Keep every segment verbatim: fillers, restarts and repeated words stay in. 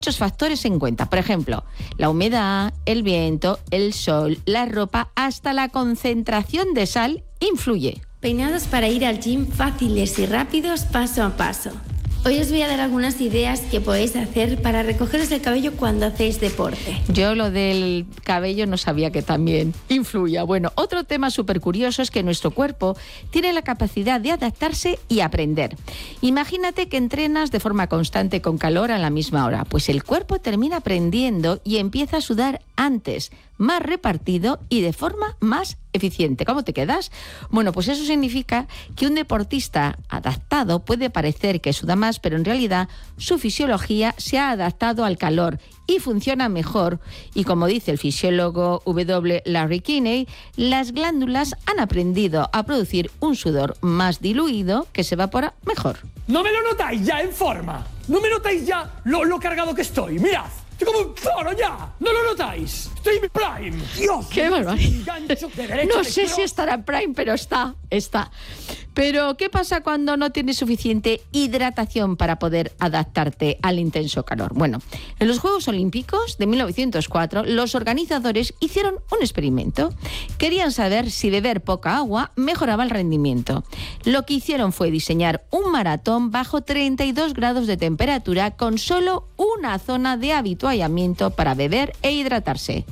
muchos factores en cuenta. Por ejemplo, la humedad, el viento, el sol, la ropa, hasta la concentración de sal influye. Peinados para ir al gym fáciles y rápidos paso a paso. Hoy os voy a dar algunas ideas que podéis hacer para recogeros el cabello cuando hacéis deporte. Yo lo del cabello no sabía que también influía. Bueno, otro tema súper curioso es que nuestro cuerpo tiene la capacidad de adaptarse y aprender. Imagínate que entrenas de forma constante con calor a la misma hora. Pues el cuerpo termina aprendiendo y empieza a sudar antes, más repartido y de forma más eficiente. ¿Cómo te quedas? Bueno, pues eso significa que un deportista adaptado puede parecer que suda más, pero en realidad su fisiología se ha adaptado al calor y funciona mejor. Y como dice el fisiólogo W. Larry Kinney, las glándulas han aprendido a producir un sudor más diluido que se evapora mejor. ¿No me lo notáis ya en forma? ¿No me notáis ya lo, lo cargado que estoy? ¡Mirad! ¡Estoy como un toro ya! ¿No lo notáis? ¡Estoy en mi prime! ¡Dios! ¡Qué barbaridad! De No sé si estará en prime, pero está, está. Pero, ¿qué pasa cuando no tienes suficiente hidratación para poder adaptarte al intenso calor? Bueno, en los Juegos Olímpicos de mil novecientos cuatro, los organizadores hicieron un experimento. Querían saber si beber poca agua mejoraba el rendimiento. Lo que hicieron fue diseñar un maratón bajo treinta y dos grados de temperatura con solo una zona de habituallamiento para beber e hidratarse.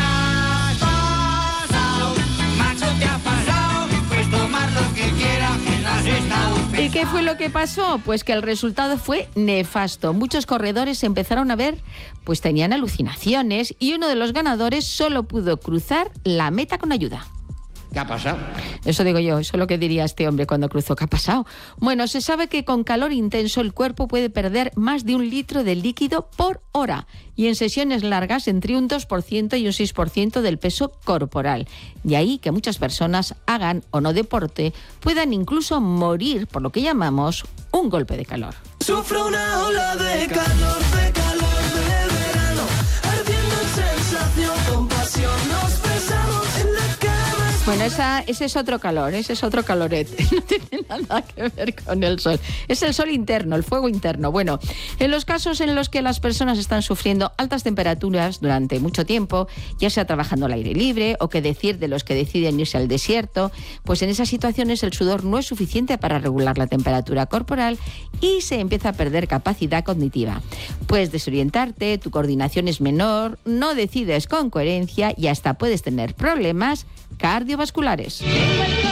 ¿Y qué fue lo que pasó? Pues que el resultado fue nefasto. Muchos corredores empezaron a ver, pues tenían alucinaciones y uno de los ganadores solo pudo cruzar la meta con ayuda. ¿Qué ha pasado? Eso digo yo, eso es lo que diría este hombre cuando cruzó. ¿Qué ha pasado? Bueno, se sabe que con calor intenso el cuerpo puede perder más de un litro de líquido por hora y en sesiones largas entre un dos por ciento y un seis por ciento del peso corporal. De ahí que muchas personas hagan o no deporte, puedan incluso morir por lo que llamamos un golpe de calor. Sufro una ola de calor, de calor de verano, ardiendo en sensación, con pasión nos besamos en la cama. Bueno, esa, ese es otro calor, ese es otro calorete, no tiene nada que ver con el sol. Es el sol interno, el fuego interno. Bueno, en los casos en los que las personas están sufriendo altas temperaturas durante mucho tiempo, ya sea trabajando al aire libre o qué decir de los que deciden irse al desierto, pues en esas situaciones el sudor no es suficiente para regular la temperatura corporal y se empieza a perder capacidad cognitiva. Puedes desorientarte, tu coordinación es menor, no decides con coherencia y hasta puedes tener problemas cardiovasculares.